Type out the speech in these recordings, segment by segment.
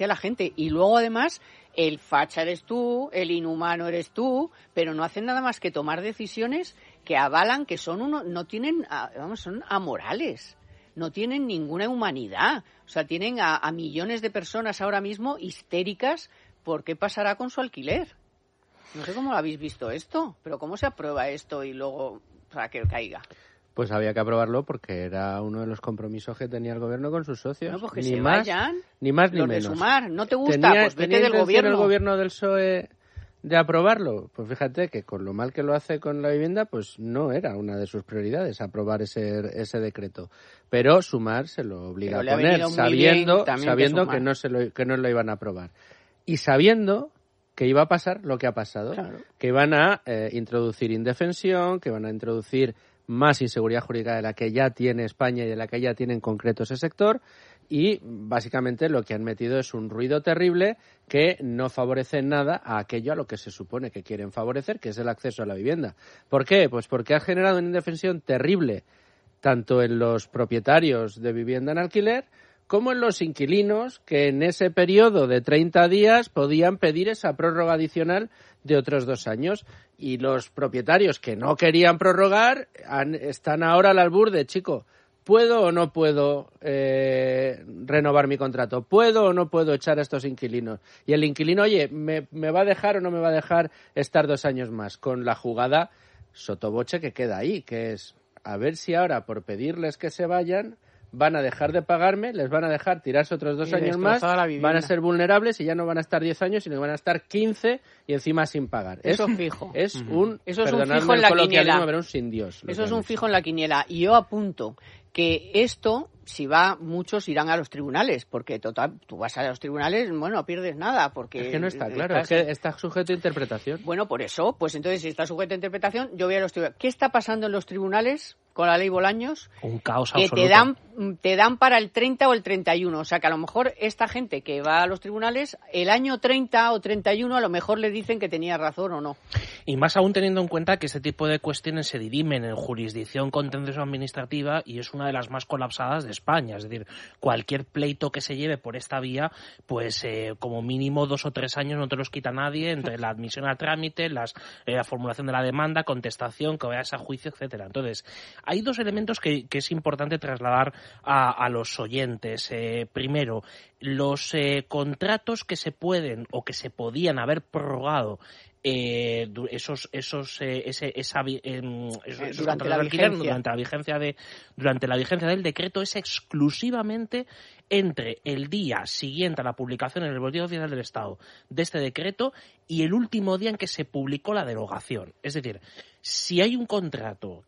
a la gente. Y luego, además, el facha eres tú, el inhumano eres tú, pero no hacen nada más que tomar decisiones que avalan que no tienen, son amorales. No tienen ninguna humanidad. O sea, tienen a millones de personas ahora mismo histéricas por qué pasará con su alquiler. No sé cómo lo habéis visto esto, pero ¿cómo se aprueba esto y luego para que caiga? Pues había que aprobarlo porque era uno de los compromisos que tenía el gobierno con sus socios. No, pues que ni se más, vayan. Ni más ni los menos. De Sumar. ¿No te gusta? Pues vete del gobierno. ¿El gobierno del PSOE de aprobarlo? Pues fíjate que con lo mal que lo hace con la vivienda, pues no era una de sus prioridades aprobar ese decreto. Pero Sumar se lo obliga a poner, sabiendo que no lo iban a aprobar. Y sabiendo que iba a pasar lo que ha pasado, claro. Que iban a introducir indefensión, que van a introducir más inseguridad jurídica de la que ya tiene España y de la que ya tiene en concreto ese sector, y básicamente lo que han metido es un ruido terrible que no favorece en nada a aquello a lo que se supone que quieren favorecer, que es el acceso a la vivienda. ¿Por qué? Pues porque ha generado una indefensión terrible tanto en los propietarios de vivienda en alquiler como en los inquilinos que en ese periodo de 30 días podían pedir esa prórroga adicional de otros 2 años. Y los propietarios que no querían prorrogar están ahora al albur de, chico, ¿puedo o no puedo renovar mi contrato? ¿Puedo o no puedo echar a estos inquilinos? Y el inquilino, oye, ¿me va a dejar o no me va a dejar estar 2 años más? Con la jugada sotoboche que queda ahí, que es a ver si ahora por pedirles que se vayan van a dejar de pagarme, les van a dejar tirarse otros 2 años más, van a ser vulnerables y ya no van a estar 10 años, sino que van a estar 15 y encima sin pagar. Eso es fijo. Es eso un fijo en la quiniela. Pero un sin Dios. Eso es un fijo en la quiniela. Y yo apunto que esto, si va, muchos irán a los tribunales, porque total, tú vas a los tribunales, bueno, no pierdes nada, porque... Es que no está claro, es que está sujeto a interpretación. Bueno, por eso, pues entonces si está sujeto a interpretación, yo voy a los tribunales. ¿Qué está pasando en los tribunales con la ley Bolaños? Un caos que absoluto. te dan para el 30 o el 31, o sea que a lo mejor esta gente que va a los tribunales, el año 30 o 31 a lo mejor le dicen que tenía razón o no. Y más aún teniendo en cuenta que este tipo de cuestiones se dirimen en jurisdicción contencioso administrativa y es una de las más colapsadas de España. Es decir, cualquier pleito que se lleve por esta vía, pues como mínimo 2 o 3 años no te los quita nadie entre la admisión al trámite, la formulación de la demanda, contestación, que vayas a juicio, etcétera. Entonces, hay 2 elementos que es importante trasladar a los oyentes. Primero, los contratos que se pueden o que se podían haber prorrogado esos durante la vigencia. Durante la vigencia del decreto es exclusivamente entre el día siguiente a la publicación en el Boletín Oficial del Estado de este decreto y el último día en que se publicó la derogación. Es decir, si hay un contrato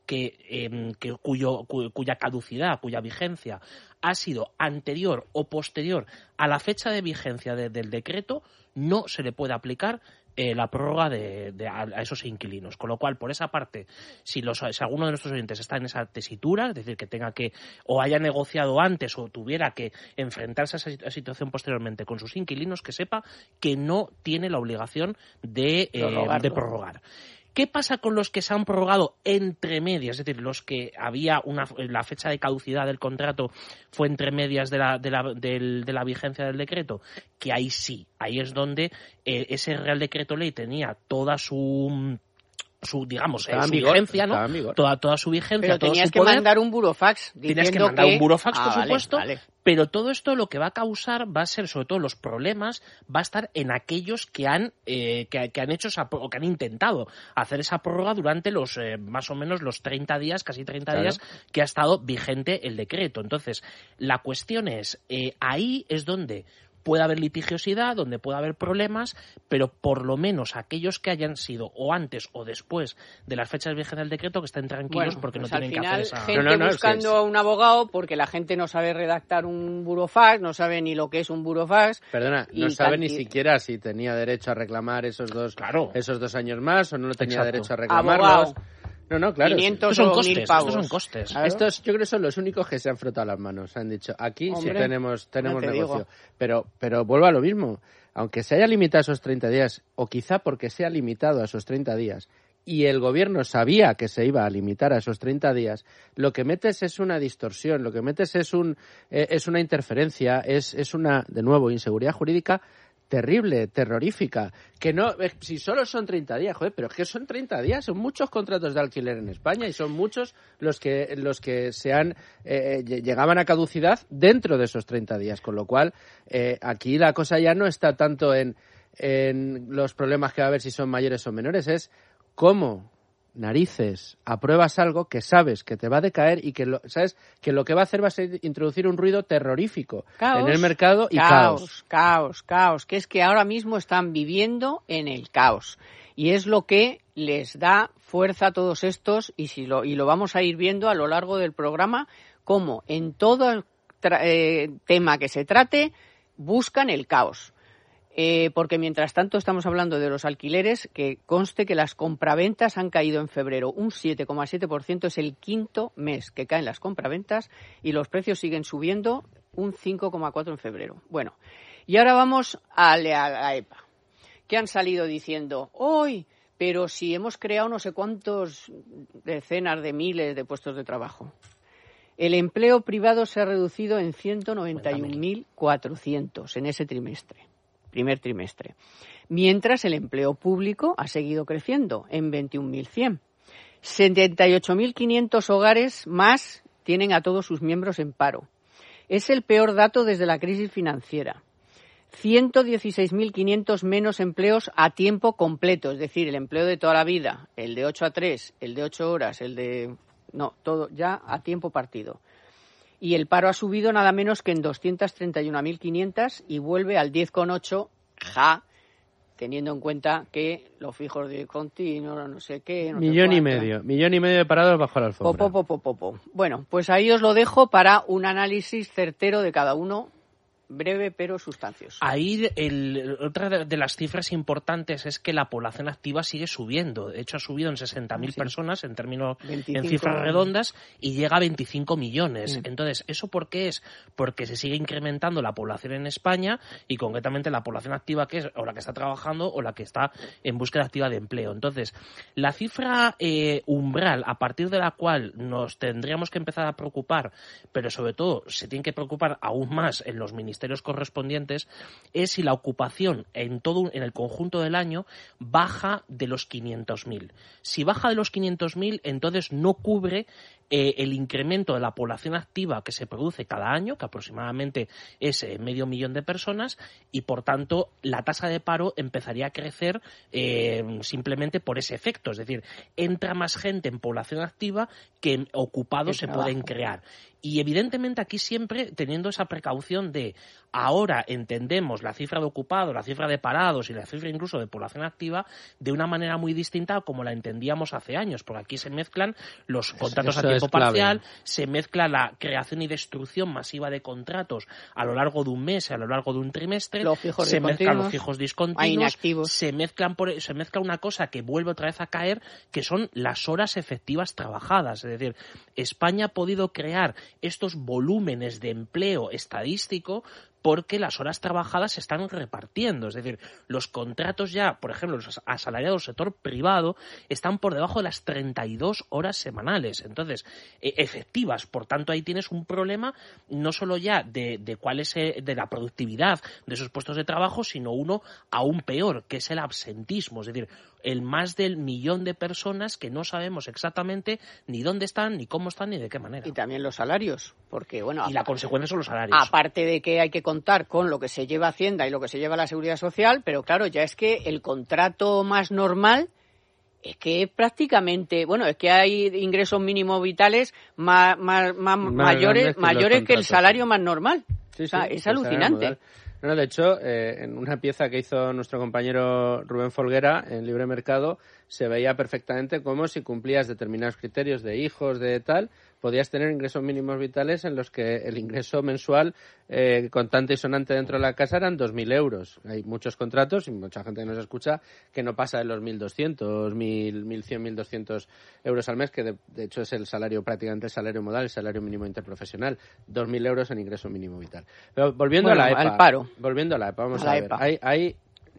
cuya caducidad, cuya vigencia ha sido anterior o posterior a la fecha de vigencia del decreto, no se le puede aplicar la prórroga a esos inquilinos. Con lo cual, por esa parte, si alguno de nuestros oyentes está en esa tesitura, es decir, que tenga que, o haya negociado antes o tuviera que enfrentarse a esa situación posteriormente con sus inquilinos, que sepa que no tiene la obligación de prorrogar. ¿Qué pasa con los que se han prorrogado entre medias? Es decir, los que la fecha de caducidad del contrato fue entre medias de la vigencia del decreto, que ahí sí, ahí es donde ese Real Decreto Ley tenía toda su vigencia, ¿no? Toda su vigencia, pero todo tenías su que poder. Mandar un burofax. Tienes que mandar un burofax, por supuesto, vale. Pero todo esto lo que va a causar va a ser, sobre todo los problemas, va a estar en aquellos que han hecho o que han intentado hacer esa prórroga durante los más o menos los 30 días, casi 30 días que ha estado vigente el decreto. Entonces, la cuestión es, ahí es donde puede haber litigiosidad, donde puede haber problemas, pero por lo menos aquellos que hayan sido o antes o después de las fechas de vigencia del decreto que estén tranquilos porque pues no tienen que hacer esa... Gente buscando a un abogado porque la gente no sabe redactar un burofax, no sabe ni lo que es un burofax. Perdona, no sabe ni siquiera si tenía derecho a reclamar esos 2 años más o no tenía derecho a reclamarlos. Abogado. No, claro. 500 son o costes, 1000 pavos. Estos son costes. Claro. Estos yo creo que son los únicos que se han frotado las manos. Han dicho, aquí sí tenemos negocio. Pero vuelvo a lo mismo. Aunque se haya limitado a esos 30 días, o quizá porque se ha limitado a esos 30 días, y el gobierno sabía que se iba a limitar a esos 30 días, lo que metes es una distorsión, lo que metes es una interferencia, es una, de nuevo, inseguridad jurídica terrible, terrorífica, que no, si solo son 30 días, joder, pero es que son 30 días, son muchos contratos de alquiler en España y son muchos los que llegaban a caducidad dentro de esos 30 días, con lo cual aquí la cosa ya no está tanto en los problemas que va a haber si son mayores o menores, es cómo narices apruebas algo que sabes que te va a decaer y que sabes que lo que va a hacer va a ser introducir un ruido terrorífico en el mercado y caos, que es que ahora mismo están viviendo en el caos y es lo que les da fuerza a todos estos y lo vamos a ir viendo a lo largo del programa, como en todo tema que se trate buscan el caos. Porque mientras tanto estamos hablando de los alquileres, que conste que las compraventas han caído en febrero un 7,7%, es el quinto mes que caen las compraventas y los precios siguen subiendo un 5,4% en febrero. Bueno, y ahora vamos a la EPA, que han salido diciendo, ¡hoy! Pero si hemos creado no sé cuántos decenas de miles de puestos de trabajo. El empleo privado se ha reducido en 191.400 en ese primer trimestre, mientras el empleo público ha seguido creciendo en 21.100. 78.500 hogares más tienen a todos sus miembros en paro. Es el peor dato desde la crisis financiera. 116.500 menos empleos a tiempo completo, es decir, el empleo de toda la vida, el de 8 a 3, el de 8 horas, todo ya a tiempo partido. Y el paro ha subido nada menos que en 231.500 y vuelve al 10,8, teniendo en cuenta que los fijos de continuo, no sé qué... millón y medio de parados bajo la alfombra. Bueno, pues ahí os lo dejo para un análisis certero de cada uno, breve pero sustancioso. Ahí otra de las cifras importantes es que la población activa sigue subiendo. De hecho, ha subido en 60.000 personas en cifras redondas y llega a 25 millones. Entonces, ¿eso por qué es? Porque se sigue incrementando la población en España y concretamente la población activa, que es o la que está trabajando o la que está en búsqueda activa de empleo. Entonces, la cifra umbral a partir de la cual nos tendríamos que empezar a preocupar, pero sobre todo se tiene que preocupar aún más en los ministerios correspondientes, es si la ocupación en el conjunto del año baja de los 500.000. Si baja de los 500.000, entonces no cubre el incremento de la población activa que se produce cada año, que aproximadamente es 500.000 de personas, y por tanto la tasa de paro empezaría a crecer simplemente por ese efecto. Es decir, entra más gente en población activa que ocupados se pueden crear. Y evidentemente aquí siempre teniendo esa precaución de ahora entendemos la cifra de ocupados, la cifra de parados y la cifra incluso de población activa de una manera muy distinta a como la entendíamos hace años, porque aquí se mezclan los contratos a tiempo parcial, se mezcla la creación y destrucción masiva de contratos a lo largo de un mes, a lo largo de un trimestre, se mezclan los fijos discontinuos, se mezcla una cosa que vuelve otra vez a caer, que son las horas efectivas trabajadas. Es decir, España ha podido crear estos volúmenes de empleo estadístico porque las horas trabajadas se están repartiendo. Es decir, los contratos ya, por ejemplo, los asalariados del sector privado están por debajo de las 32 horas semanales. Entonces, efectivas. Por tanto, ahí tienes un problema no solo ya de cuál es de la productividad de esos puestos de trabajo, sino uno aún peor, que es el absentismo. Es decir, el más del 1.000.000 de personas que no sabemos exactamente ni dónde están, ni cómo están, ni de qué manera. Y también los salarios, porque bueno... Y la consecuencia son los salarios. Aparte de que hay que contar con lo que se lleva Hacienda y lo que se lleva la Seguridad Social, pero claro, ya es que el contrato más normal es que prácticamente, bueno, es que hay ingresos mínimos vitales mayores que el salario más normal. Sí, o sea, es alucinante. No, de hecho, en una pieza que hizo nuestro compañero Rubén Folguera en Libre Mercado, se veía perfectamente cómo si cumplías determinados criterios de hijos, de tal, podías tener ingresos mínimos vitales en los que el ingreso mensual contante y sonante dentro de la casa eran 2.000 euros. Hay muchos contratos y mucha gente que nos escucha que no pasa de los 1.200, 1.100, 1.200 euros al mes, que de hecho es el salario, prácticamente el salario modal, el salario mínimo interprofesional. 2.000 euros en ingreso mínimo vital. Pero volviendo a la EPA. Al paro. Volviendo a la EPA, vamos a ver.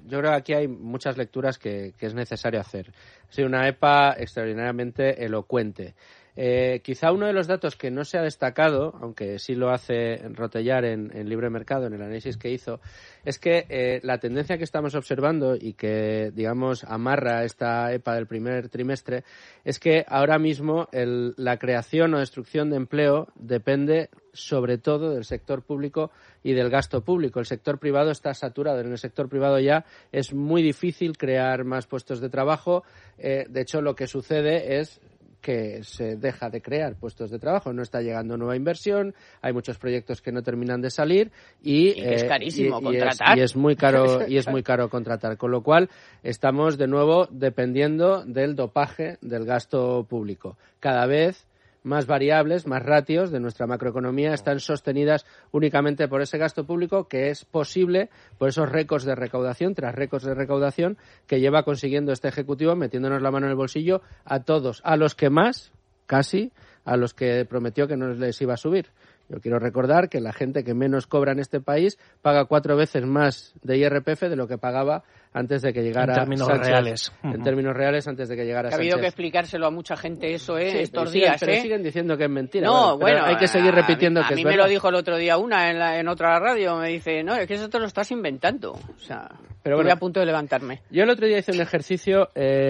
yo creo que aquí hay muchas lecturas que es necesario hacer. Ha sido una EPA extraordinariamente elocuente. Quizá uno de los datos que no se ha destacado, aunque sí lo hace Rotellar en Libre Mercado, en el análisis que hizo, es que la tendencia que estamos observando y que, digamos, amarra esta EPA del primer trimestre es que ahora mismo la creación o destrucción de empleo depende sobre todo del sector público y del gasto público. El sector privado está saturado. En el sector privado ya es muy difícil crear más puestos de trabajo. De hecho, lo que sucede es que se deja de crear puestos de trabajo, no está llegando nueva inversión, hay muchos proyectos que no terminan de salir y es carísimo contratar. Y es muy caro contratar, con lo cual estamos de nuevo dependiendo del dopaje del gasto público. Cada vez más variables, más ratios de nuestra macroeconomía están sostenidas únicamente por ese gasto público que es posible por esos récords de recaudación tras récords de recaudación que lleva consiguiendo este Ejecutivo metiéndonos la mano en el bolsillo a todos, a los que más, casi, a los que prometió que no les iba a subir. Yo quiero recordar que la gente que menos cobra en este país paga 4 veces más de IRPF de lo que pagaba antes de que llegara Sánchez. En términos reales, antes de que llegara Sánchez. Ha habido que explicárselo a mucha gente eso, sí, estos días, pero siguen diciendo que es mentira. No, bueno, hay que seguir repitiendo que es verdad. A mí me lo dijo el otro día en otra radio, me dice, no, es que eso te lo estás inventando. O sea, pero estoy a punto de levantarme. Yo el otro día hice un ejercicio,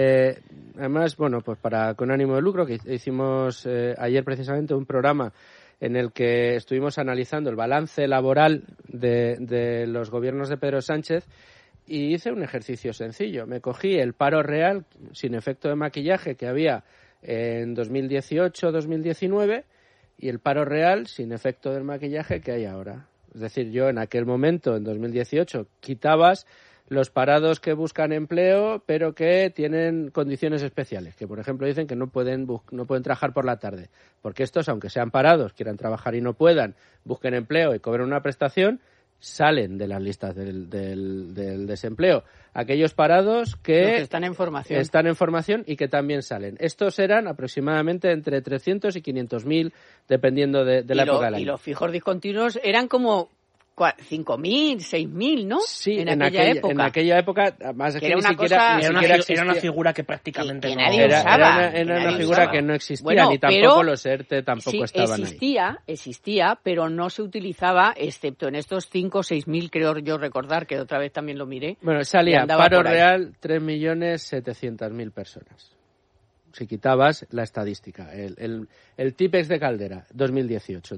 además, bueno, pues con ánimo de lucro, que hicimos ayer precisamente un programa en el que estuvimos analizando el balance laboral de los gobiernos de Pedro Sánchez y hice un ejercicio sencillo. Me cogí el paro real sin efecto de maquillaje que había en 2018-2019 y el paro real sin efecto del maquillaje que hay ahora. Es decir, yo en aquel momento, en 2018, quitabas los parados que buscan empleo pero que tienen condiciones especiales, que por ejemplo dicen que no pueden trabajar por la tarde, porque estos, aunque sean parados, quieran trabajar y no puedan, busquen empleo y cobren una prestación, salen de las listas del desempleo. Aquellos parados que están en formación y que también salen. Estos eran aproximadamente entre 300 y 500.000, dependiendo de la época del año. Y los fijos discontinuos eran como 5.000, 6.000, ¿no? Sí, en aquella época, además que era una cosa, era una figura que prácticamente que nadie usaba. Era una figura que no existía, ni tampoco los ERTE tampoco estaban ahí. Existía, pero no se utilizaba, excepto en estos 5 o 6.000, creo yo recordar, que otra vez también lo miré. Bueno, salía paro real 3.700.000 personas. Si quitabas la estadística, el TIPEX de Caldera, 2018,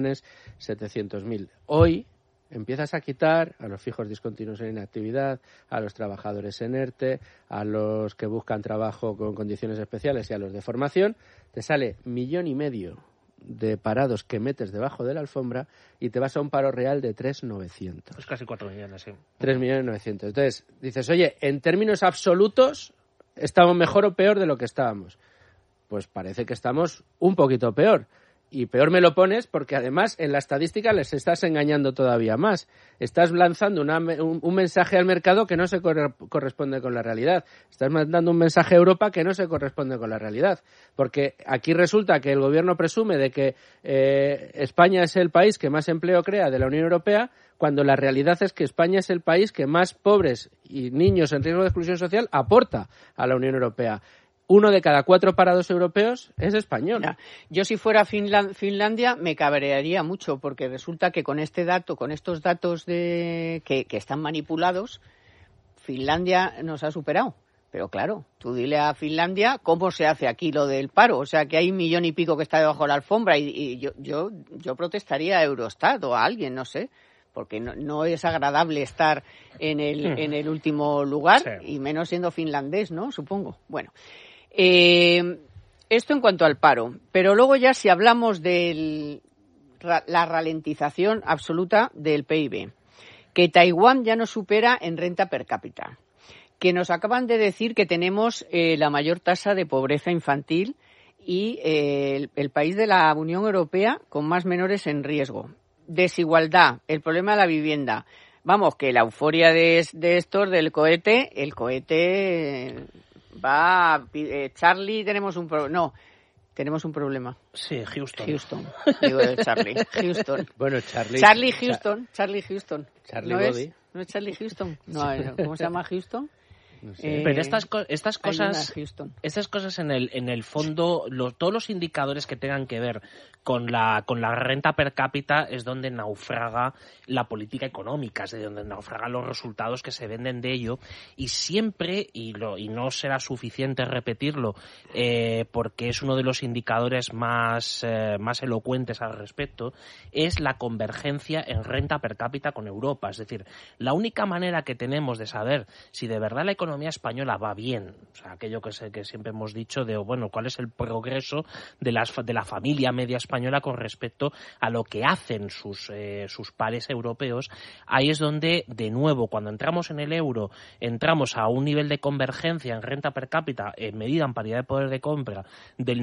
3.700.000. Hoy empiezas a quitar a los fijos discontinuos en inactividad, a los trabajadores en ERTE, a los que buscan trabajo con condiciones especiales y a los de formación, te sale 1,5 millones de parados que metes debajo de la alfombra y te vas a un paro real de 3.900.000. Pues casi 4 millones, sí. 3.900.000. Entonces, dices, oye, en términos absolutos, ¿estamos mejor o peor de lo que estábamos? Pues parece que estamos un poquito peor. Y peor me lo pones porque además en la estadística les estás engañando todavía más. Estás lanzando un mensaje al mercado que no se corresponde con la realidad. Estás mandando un mensaje a Europa que no se corresponde con la realidad. Porque aquí resulta que el gobierno presume de que España es el país que más empleo crea de la Unión Europea, cuando la realidad es que España es el país que más pobres y niños en riesgo de exclusión social aporta a la Unión Europea. 1 de cada 4 parados europeos es español. Ya. Yo si fuera Finlandia me cabrearía mucho porque resulta que con estos datos que están manipulados, Finlandia nos ha superado. Pero claro, tú dile a Finlandia cómo se hace aquí lo del paro. O sea, que hay 1 millón y pico que está debajo de la alfombra y yo protestaría a Eurostat o a alguien, no sé. Porque no es agradable estar en el último lugar, sí. Y menos siendo finlandés, ¿no? Supongo. Bueno, esto en cuanto al paro. Pero luego ya si hablamos de la ralentización absoluta del PIB, que Taiwán ya nos supera en renta per cápita, que nos acaban de decir que tenemos la mayor tasa de pobreza infantil y el país de la Unión Europea con más menores en riesgo. Desigualdad, el problema de la vivienda. Vamos, que la euforia de estos del cohete, el cohete va... Charlie, tenemos un problema. Sí, Houston. Digo de Charlie. Houston. Bueno, Charlie Houston. Charlie ¿No Body. ¿No es Charlie Houston? No, ¿cómo se llama Houston? No sé. Pero estas cosas en el fondo, todos los indicadores que tengan que ver con la renta per cápita es donde naufraga la política económica, es de donde naufragan los resultados que se venden de ello, y siempre, y no será suficiente repetirlo, porque es uno de los indicadores más elocuentes al respecto, es la convergencia en renta per cápita con Europa. Es decir, la única manera que tenemos de saber si de verdad la economía española va bien, o sea, aquello que siempre hemos dicho de, bueno, cuál es el progreso de la familia media española con respecto a lo que hacen sus pares europeos, ahí es donde, de nuevo, cuando entramos en el euro, entramos a un nivel de convergencia en renta per cápita, medida en paridad de poder de compra, del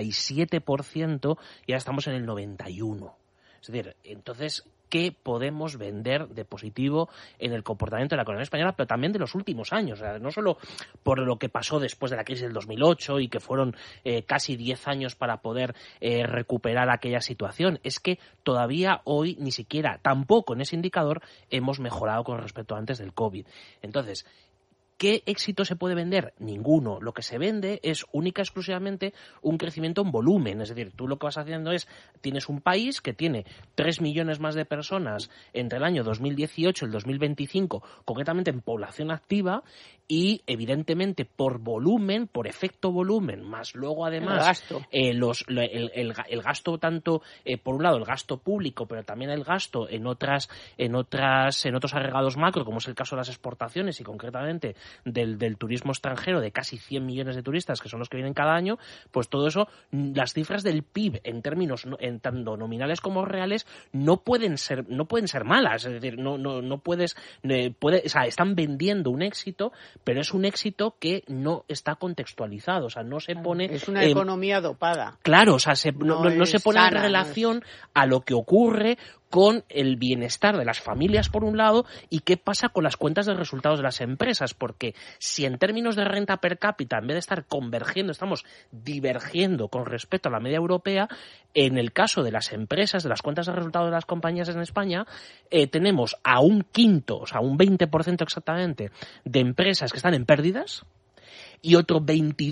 97%, y ahora estamos en el 91%. Es decir, entonces, ¿qué podemos vender de positivo en el comportamiento de la economía española, pero también de los últimos años? O sea, no solo por lo que pasó después de la crisis del 2008 y que fueron casi 10 años para poder recuperar aquella situación. Es que todavía hoy ni siquiera, tampoco en ese indicador, hemos mejorado con respecto a antes del COVID. Entonces, ¿qué éxito se puede vender? Ninguno. Lo que se vende es única y exclusivamente un crecimiento en volumen. Es decir, tú lo que vas haciendo es, tienes un país que tiene 3 millones más de personas entre el año 2018 y el 2025, concretamente en población activa, y evidentemente por volumen, por efecto volumen, más luego además el gasto tanto, por un lado el gasto público, pero también el gasto en otros agregados macro, como es el caso de las exportaciones y concretamente del turismo extranjero, de casi 100 millones de turistas que son los que vienen cada año, pues todo eso, las cifras del PIB en términos tanto nominales como reales no pueden ser malas. Es decir, no puedes, o sea, están vendiendo un éxito, pero es un éxito que no está contextualizado, o sea, no se pone... Es una economía dopada. Claro, o sea, no se pone en relación a lo que ocurre con el bienestar de las familias por un lado y qué pasa con las cuentas de resultados de las empresas, porque si en términos de renta per cápita, en vez de estar convergiendo, estamos divergiendo con respecto a la media europea, en el caso de las empresas, de las cuentas de resultados de las compañías en España, tenemos a un quinto, o sea, un 20% exactamente, de empresas que están en pérdidas y otro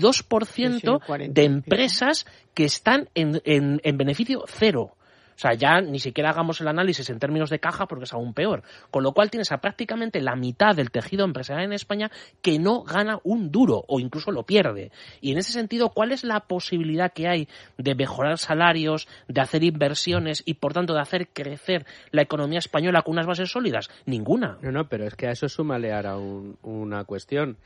22% de empresas que están en beneficio cero. O sea, ya ni siquiera hagamos el análisis en términos de caja porque es aún peor. Con lo cual tienes a prácticamente la mitad del tejido empresarial en España que no gana un duro o incluso lo pierde. Y en ese sentido, ¿cuál es la posibilidad que hay de mejorar salarios, de hacer inversiones y, por tanto, de hacer crecer la economía española con unas bases sólidas? Ninguna. No, pero es que a eso súmale ahora una cuestión.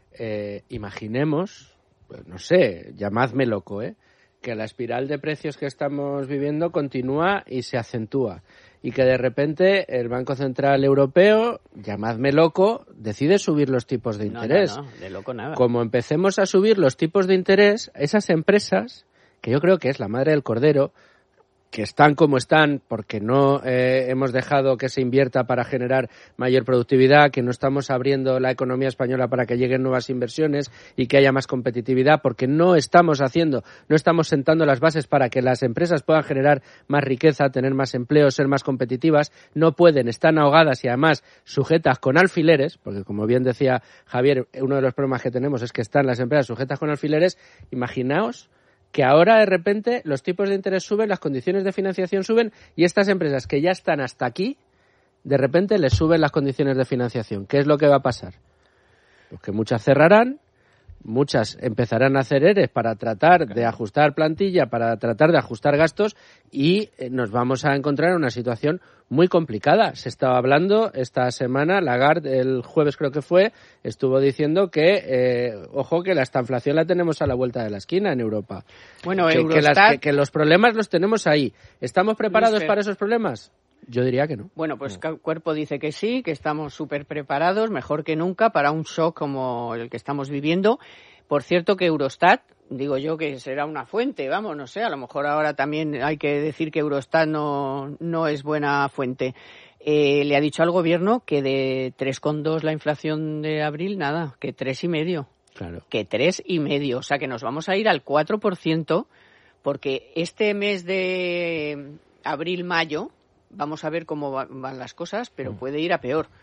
Imaginemos, pues no sé, llamadme loco, que la espiral de precios que estamos viviendo continúa y se acentúa y que de repente el Banco Central Europeo, llamadme loco, decide subir los tipos de interés. No, de loco nada. Como empecemos a subir los tipos de interés, esas empresas, que yo creo que es la madre del cordero, que están como están porque no hemos dejado que se invierta para generar mayor productividad, que no estamos abriendo la economía española para que lleguen nuevas inversiones y que haya más competitividad, porque no estamos sentando las bases para que las empresas puedan generar más riqueza, tener más empleo, ser más competitivas. No pueden, están ahogadas y además sujetas con alfileres, porque como bien decía Javier, uno de los problemas que tenemos es que están las empresas sujetas con alfileres. Imaginaos que ahora de repente los tipos de interés suben, las condiciones de financiación suben y estas empresas que ya están hasta aquí, de repente les suben las condiciones de financiación. ¿Qué es lo que va a pasar? Pues que muchas cerrarán, muchas empezarán a hacer ERES para tratar de ajustar plantilla, para tratar de ajustar gastos y nos vamos a encontrar en una situación muy complicada. Se estaba hablando esta semana, Lagarde el jueves creo que fue, estuvo diciendo que, ojo, que la estanflación la tenemos a la vuelta de la esquina en Europa. Bueno, Eurostat... que los problemas los tenemos ahí. ¿Estamos preparados para esos problemas? Yo diría que no. Bueno, pues el cuerpo dice que sí, que estamos súper preparados, mejor que nunca, para un shock como el que estamos viviendo. Por cierto que Eurostat, digo yo que será una fuente, vamos, no sé, a lo mejor ahora también hay que decir que Eurostat no es buena fuente. Le ha dicho al gobierno que de 3,2 la inflación de abril, nada, que 3,5. Claro. Que 3,5, o sea que nos vamos a ir al 4%, porque este mes de abril-mayo vamos a ver cómo van las cosas, pero puede ir a peor.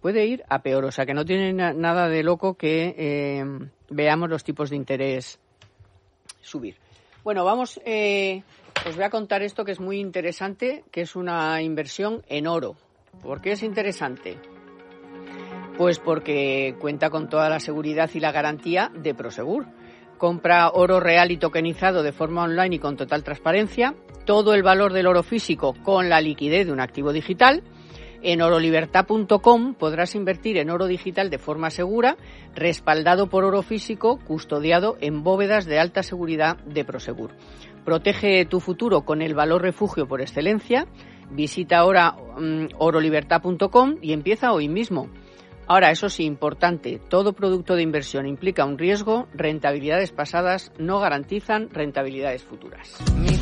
puede ir a peor, o sea que no tiene nada de loco que veamos los tipos de interés subir. Bueno, vamos, os voy a contar esto que es muy interesante, que es una inversión en oro. ¿Por qué es interesante? Pues porque cuenta con toda la seguridad y la garantía de Prosegur. Compra oro real y tokenizado de forma online y con total transparencia, todo el valor del oro físico con la liquidez de un activo digital. En orolibertad.com podrás invertir en oro digital de forma segura, respaldado por oro físico, custodiado en bóvedas de alta seguridad de Prosegur. Protege tu futuro con el valor refugio por excelencia. Visita ahora orolibertad.com y empieza hoy mismo. Ahora, eso sí, importante, todo producto de inversión implica un riesgo, rentabilidades pasadas no garantizan rentabilidades futuras.